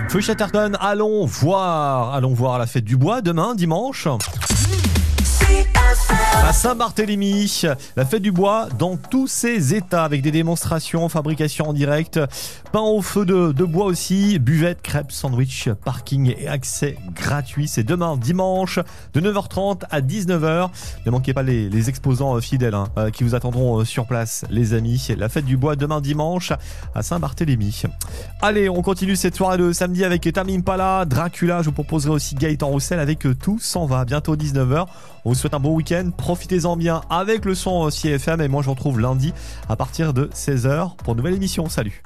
Feu Chatterton, allons voir la fête du bois demain, dimanche. À Saint-Barthélemy, la fête du bois dans tous ses états avec des démonstrations, fabrication en direct, pain au feu de bois aussi, buvette, crêpes, sandwich, parking et accès gratuit. C'est demain dimanche de 9h30 à 19h. Ne manquez pas les exposants fidèles qui vous attendront sur place, les amis. La fête du bois demain dimanche à Saint-Barthélemy. Allez, on continue cette soirée de samedi avec Tame Impala, Dracula. Je vous proposerai aussi Gaëtan Roussel avec Tout s'en va. Bientôt 19h. On vous souhaite un bon week-end. Profitez-en bien avec le son CFM. Et moi, je vous retrouve lundi à partir de 16h pour une nouvelle émission. Salut.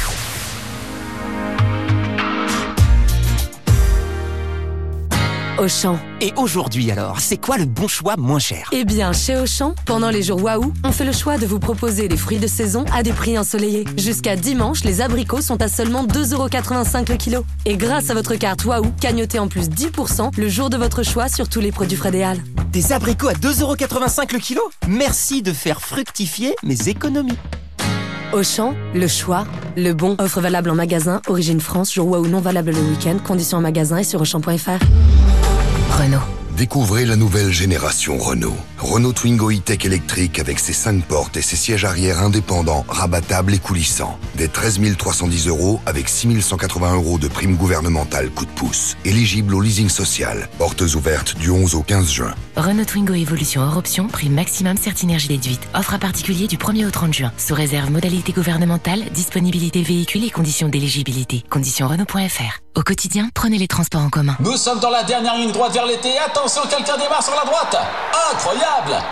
Auchan. Et aujourd'hui alors, c'est quoi le bon choix moins cher? Eh bien, chez Auchan, pendant les jours Waouh, on fait le choix de vous proposer les fruits de saison à des prix ensoleillés. Jusqu'à dimanche, les abricots sont à seulement 2,85€ le kilo. Et grâce à votre carte Waouh, cagnotez en plus 10% le jour de votre choix sur tous les produits Frédéal. Des abricots à 2,85€ le kilo? Merci de faire fructifier mes économies. Auchan, le choix, le bon. Offre valable en magasin, origine France, jour Waouh non valable le week-end, conditions en magasin et sur Auchan.fr. Renault. Découvrez la nouvelle génération Renault. Renault Twingo E-Tech électrique avec ses 5 portes et ses sièges arrière indépendants, rabattables et coulissants. Dès 13 310€ avec 6 180€ de prime gouvernementale coup de pouce. Éligible au leasing social. Portes ouvertes du 11 au 15 juin. Renault Twingo Évolution hors option, prix maximum Certinergie déduite. Offre à particulier du 1er au 30 juin. Sous réserve modalité gouvernementale, disponibilité véhicule et conditions d'éligibilité. Conditions Renault.fr. Au quotidien, prenez les transports en commun. Nous sommes dans la dernière ligne droite vers l'été. Attention, quelqu'un démarre sur la droite. Incroyable!